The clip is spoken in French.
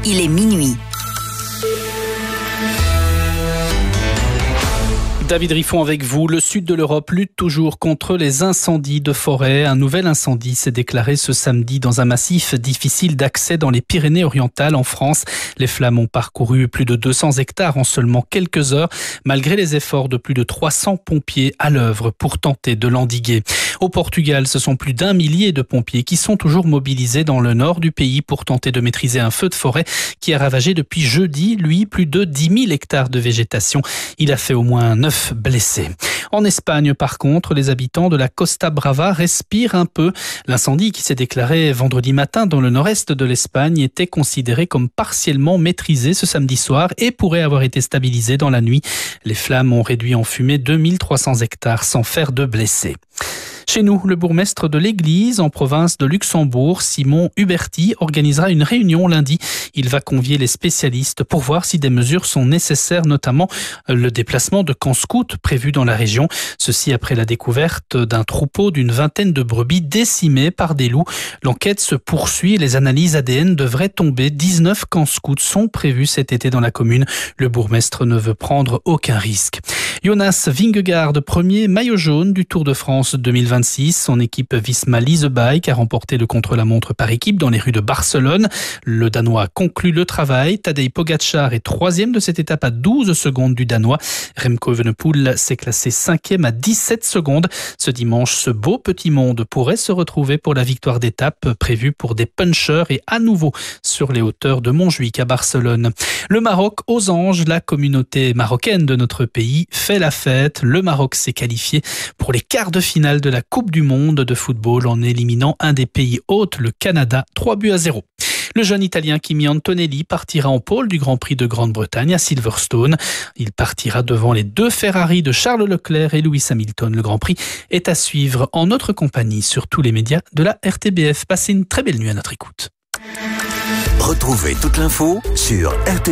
il est minuit. David Riffon avec vous. Le sud de l'Europe lutte toujours contre les incendies de forêt. Un nouvel incendie s'est déclaré ce samedi dans un massif difficile d'accès dans les Pyrénées-Orientales en France. Les flammes ont parcouru plus de 200 hectares en seulement quelques heures, malgré les efforts de plus de 300 pompiers à l'œuvre pour tenter de l'endiguer. Au Portugal, ce sont plus d'1 millier de pompiers qui sont toujours mobilisés dans le nord du pays pour tenter de maîtriser un feu de forêt qui a ravagé depuis jeudi, plus de 10 000 hectares de végétation. Il a fait au moins 9 blessés. En Espagne, par contre, les habitants de la Costa Brava respirent un peu. L'incendie qui s'est déclaré vendredi matin dans le nord-est de l'Espagne était considéré comme partiellement maîtrisé ce samedi soir et pourrait avoir été stabilisé dans la nuit. Les flammes ont réduit en fumée 2300 hectares sans faire de blessés. Chez nous, le bourgmestre de l'Église, en province de Luxembourg, Simon Huberti, organisera une réunion lundi. Il va convier les spécialistes pour voir si des mesures sont nécessaires, notamment le déplacement de camps scouts prévus dans la région. Ceci après la découverte d'un troupeau d'une vingtaine de brebis décimées par des loups. L'enquête se poursuit et les analyses ADN devraient tomber. 19 camps scouts sont prévus cet été dans la commune. Le bourgmestre ne veut prendre aucun risque. Jonas Vingegaard, premier maillot jaune du Tour de France 2026. Son équipe Visma Lease Bike a remporté le contre-la-montre par équipe dans les rues de Barcelone. Le Danois conclut le travail. Tadej Pogačar est troisième de cette étape à 12 secondes du Danois. Remco Evenepoel s'est classé 5e à 17 secondes. Ce dimanche, ce beau petit monde pourrait se retrouver pour la victoire d'étape prévue pour des punchers et à nouveau sur les hauteurs de Montjuïc à Barcelone. Le Maroc aux anges, la communauté marocaine de notre pays fait la fête. Le Maroc s'est qualifié pour les quarts de finale de la Coupe du monde de football en éliminant un des pays hôtes, le Canada, 3-0. Le jeune Italien Kimi Antonelli partira en pôle du Grand Prix de Grande-Bretagne à Silverstone. Il partira devant les 2 Ferrari de Charles Leclerc et Lewis Hamilton. Le Grand Prix est à suivre en notre compagnie sur tous les médias de la RTBF. Passez une très belle nuit à notre écoute. Retrouvez toute l'info sur RTBF.